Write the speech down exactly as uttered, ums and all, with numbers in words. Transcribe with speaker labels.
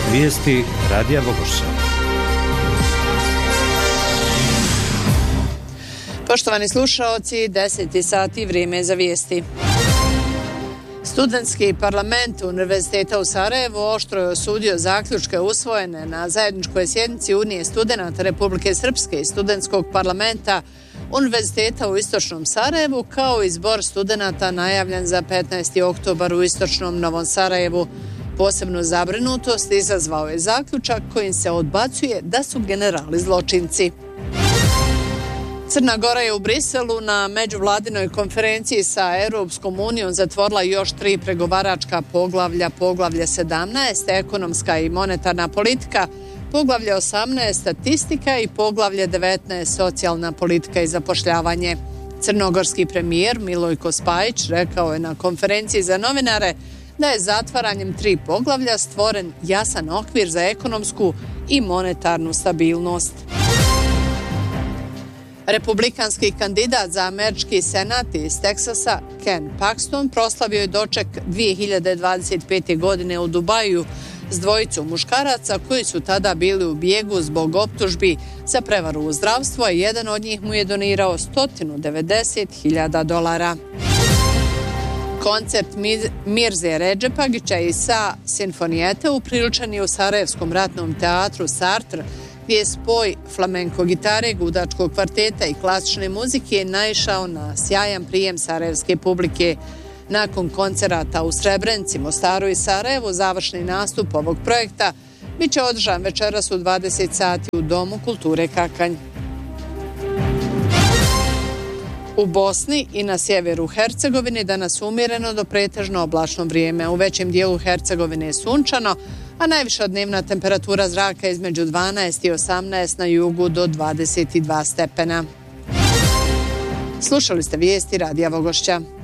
Speaker 1: Vijesti Radija Vogošća.
Speaker 2: Poštovani slušaoci, deseti sati, vrijeme za vijesti. Studentski parlament Univerziteta u Sarajevu oštro je osudio zaključke usvojene na zajedničkoj sjednici Unije studenata Republike Srpske i studentskog parlamenta Univerziteta u Istočnom Sarajevu, kao i zbor studenata najavljen za petnaesti oktobar u Istočnom Novom Sarajevu. Posebnu zabrinutost izazvao je zaključak kojim se odbacuje da su generali zločinci. Crna Gora je u Briselu na međuvladinoj konferenciji sa Europskom unijom zatvorila još tri pregovaračka poglavlja, poglavlje sedamnaest, ekonomska i monetarna politika, poglavlje osamnaest, statistika i poglavlje devetnaest, socijalna politika i zapošljavanje. Crnogorski premijer Milojko Spajić rekao je na konferenciji za novinare da je zatvaranjem tri poglavlja stvoren jasan okvir za ekonomsku i monetarnu stabilnost. Republikanski kandidat za američki senat iz Teksasa, Ken Paxton, proslavio je doček dvije hiljade dvadeset pete. godine u Dubaju s dvojicom muškaraca koji su tada bili u bijegu zbog optužbi za prevaru u zdravstvu, a jedan od njih mu je donirao sto devedeset hiljada dolara. Koncert Mirze Redžepagića i Sa Sinfonijete upriličen je u Sarajevskom ratnom teatru Sartre, gdje je spoj flamenko gitare, gudačkog kvarteta i klasične muzike naišao na sjajan prijem sarajevske publike. Nakon koncerata u Srebrenici, Mostaru i Sarajevu, završni nastup ovog projekta bit će održan večeras u dvadeset sati u Domu kulture Kakanj. U Bosni i na sjeveru Hercegovine danas umjereno do pretežno oblačno vrijeme. U većem dijelu Hercegovine je sunčano, a najviša dnevna temperatura zraka između dvanaest i osamnaest, na jugu do dvadeset dva stepena. Slušali ste vijesti Radija Vogošća.